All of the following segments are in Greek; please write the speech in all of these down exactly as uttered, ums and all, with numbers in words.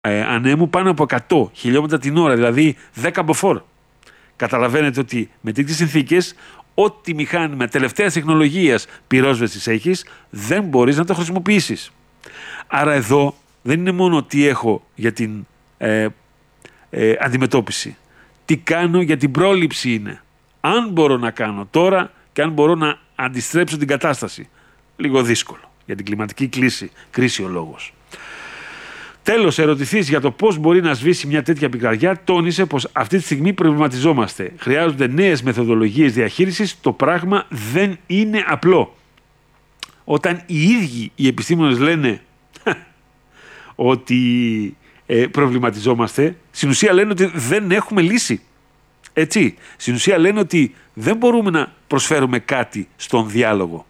ε, ανέμου πάνω από εκατό χιλιόμετρα την ώρα, δηλαδή δέκα μποφόρ. Καταλαβαίνετε ότι με τέτοιες συνθήκες, ό,τι μηχάνημα τελευταίας τεχνολογίας πυρόσβεσης έχεις, δεν μπορείς να το χρησιμοποιήσεις. Άρα εδώ δεν είναι μόνο τι έχω για την ε, ε, αντιμετώπιση. Τι κάνω για την πρόληψη είναι. Αν μπορώ να κάνω τώρα και αν μπορώ να αντιστρέψω την κατάσταση. Λίγο δύσκολο για την κλιματική κρίση, κρίση ο λόγος. Τέλος, ερωτηθείς για το πώς μπορεί να σβήσει μια τέτοια πικραριά, τόνισε πως αυτή τη στιγμή προβληματιζόμαστε. Χρειάζονται νέες μεθοδολογίες διαχείρισης, το πράγμα δεν είναι απλό. Όταν οι ίδιοι οι επιστήμονες λένε ότι ε, προβληματιζόμαστε, στην ουσία λένε ότι δεν έχουμε λύση. Έτσι, στην ουσία λένε ότι δεν μπορούμε να προσφέρουμε κάτι στον διάλογο.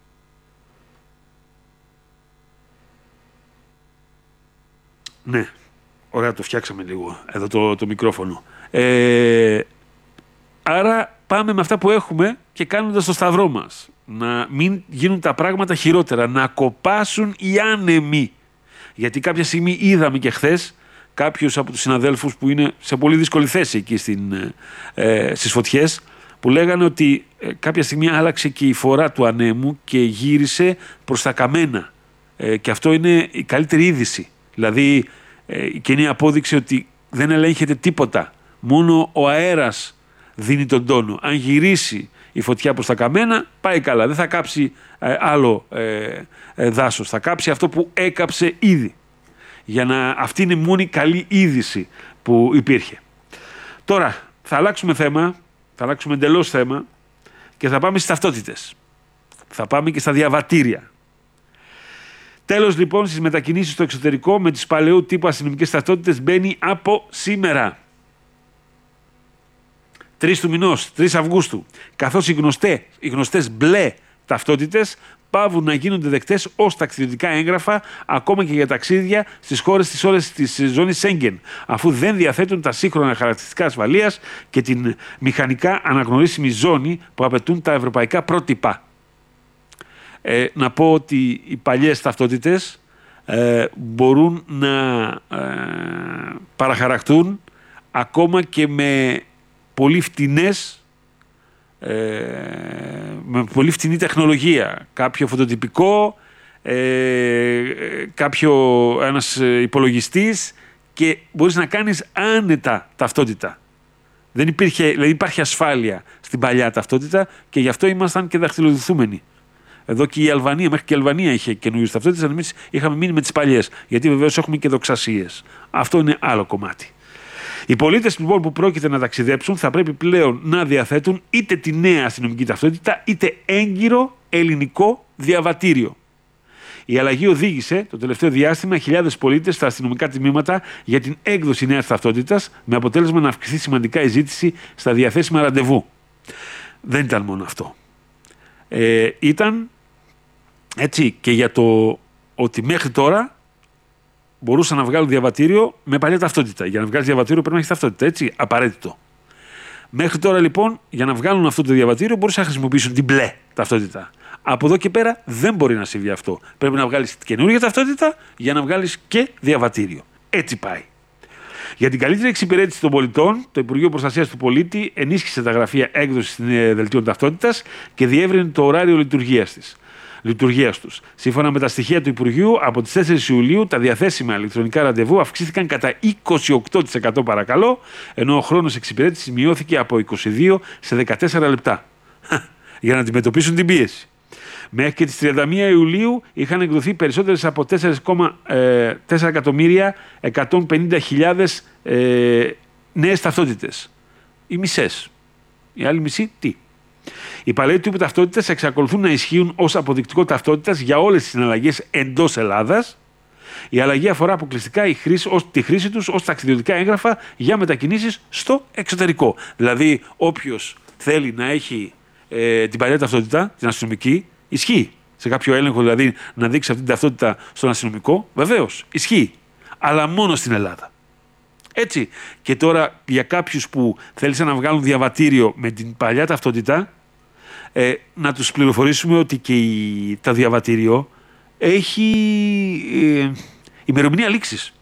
Ναι, ωραία, το φτιάξαμε λίγο εδώ το, το μικρόφωνο. Ε, άρα πάμε με αυτά που έχουμε και κάνοντας το σταυρό μας. Να μην γίνουν τα πράγματα χειρότερα, να κοπάσουν οι άνεμοι. Γιατί κάποια στιγμή είδαμε και χθες κάποιους από τους συναδέλφους που είναι σε πολύ δύσκολη θέση εκεί στην, ε, στις φωτιές, που λέγανε ότι ε, κάποια στιγμή άλλαξε και η φορά του ανέμου και γύρισε προς τα καμένα. Ε, και αυτό είναι η καλύτερη είδηση. Δηλαδή, ε, και είναι η απόδειξη ότι δεν ελέγχεται τίποτα. Μόνο ο αέρας δίνει τον τόνο. Αν γυρίσει η φωτιά προς τα καμένα, πάει καλά. Δεν θα κάψει ε, άλλο ε, ε, δάσος. Θα κάψει αυτό που έκαψε ήδη. Για να, αυτή είναι η μόνη καλή είδηση που υπήρχε. Τώρα, θα αλλάξουμε θέμα, θα αλλάξουμε εντελώς θέμα και θα πάμε στις ταυτότητες. Θα πάμε και στα διαβατήρια. Τέλος λοιπόν στις μετακινήσεις στο εξωτερικό με τις παλαιού τύπου αστυνομικές ταυτότητες μπαίνει από σήμερα. τρεις του μηνός, τρεις Αυγούστου, καθώς οι, γνωστές, οι γνωστές μπλε ταυτότητες πάβουν να γίνονται δεκτές ως ταξιδιωτικά έγγραφα ακόμα και για ταξίδια στις χώρες της όλης της ζώνης Σέγγεν, αφού δεν διαθέτουν τα σύγχρονα χαρακτηριστικά ασφαλείας και την μηχανικά αναγνωρίσιμη ζώνη που απαιτούν τα ευρωπαϊκά πρότυπα. Ε, να πω ότι οι παλιές ταυτότητες ε, μπορούν να ε, παραχαρακτούν ακόμα και με πολύ φτηνές ε, με πολύ φτηνή τεχνολογία. Κάποιο φωτοτυπικό, ε, κάποιο, ένας υπολογιστής και μπορείς να κάνεις άνετα ταυτότητα. Δεν υπήρχε, δηλαδή υπάρχει ασφάλεια στην παλιά ταυτότητα και γι' αυτό ήμασταν και δαχτυλοδειθούμενοι. Εδώ και η Αλβανία, μέχρι και η Αλβανία είχε καινούριες ταυτότητες, αλλά εμείς είχαμε μείνει με τις παλιές. Γιατί βεβαίως έχουμε και δοξασίες. Αυτό είναι άλλο κομμάτι. Οι πολίτες λοιπόν που πρόκειται να ταξιδέψουν θα πρέπει πλέον να διαθέτουν είτε τη νέα αστυνομική ταυτότητα είτε έγκυρο ελληνικό διαβατήριο. Η αλλαγή οδήγησε το τελευταίο διάστημα χιλιάδες πολίτες στα αστυνομικά τμήματα για την έκδοση νέας ταυτότητας, με αποτέλεσμα να αυξηθεί σημαντικά η ζήτηση στα διαθέσιμα ραντεβού. Δεν ήταν μόνο αυτό. Ε, ήταν έτσι και για το ότι μέχρι τώρα μπορούσαν να βγάλουν διαβατήριο με παλιά ταυτότητα. Για να βγάλεις διαβατήριο πρέπει να έχεις ταυτότητα, έτσι, απαραίτητο. Μέχρι τώρα λοιπόν, για να βγάλουν αυτό το διαβατήριο, μπορούσαν να χρησιμοποιήσουν την μπλε ταυτότητα. Από εδώ και πέρα δεν μπορεί να συμβεί αυτό. Πρέπει να βγάλεις καινούργια ταυτότητα για να βγάλεις και διαβατήριο. Έτσι πάει. Για την καλύτερη εξυπηρέτηση των πολιτών, το Υπουργείο Προστασίας του Πολίτη ενίσχυσε τα γραφεία έκδοσης δελτίων ταυτότητας και διεύρυνε το ωράριο λειτουργίας της. Λειτουργίας τους. Σύμφωνα με τα στοιχεία του Υπουργείου, από τις τέσσερις Ιουλίου τα διαθέσιμα ηλεκτρονικά ραντεβού αυξήθηκαν κατά είκοσι οκτώ τοις εκατό παρακαλώ, ενώ ο χρόνος εξυπηρέτησης μειώθηκε από είκοσι δύο σε δεκατέσσερα λεπτά. Για να αντιμετωπίσουν την πίεση. Μέχρι και τις τριάντα μία Ιουλίου είχαν εκδοθεί περισσότερες από τέσσερα κόμμα τέσσερα εκατομμύρια εκατόν πενήντα χιλιάδες ε, νέες ταυτότητες. Οι μισές. Οι άλλοι μισοί τι. Οι παλαιοί τύποι ταυτότητες εξακολουθούν να ισχύουν ως αποδεικτικό ταυτότητας για όλες τις συναλλαγές εντός Ελλάδας. Η αλλαγή αφορά αποκλειστικά η χρήση, ως, τη χρήση τους ως ταξιδιωτικά έγγραφα για μετακινήσεις στο εξωτερικό. Δηλαδή, όποιος θέλει να έχει ε, την παλιά ταυτότητα, την αστυνομική, ισχύει. Σε κάποιο έλεγχο, δηλαδή, να δείξει αυτή την ταυτότητα στον αστυνομικό, βεβαίως, ισχύει. Αλλά μόνο στην Ελλάδα. Έτσι. Και τώρα για κάποιους που θέλησαν να βγάλουν διαβατήριο με την παλιά ταυτότητα, ε, να τους πληροφορήσουμε ότι και η, το διαβατήριο έχει ε, ημερομηνία λήξης.